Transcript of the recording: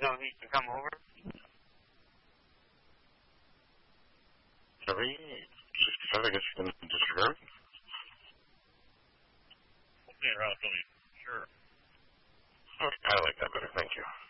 so he can come over? $70, $65, I guess you can disregard. Okay, Ralph, sure. Okay, I like that better, thank you.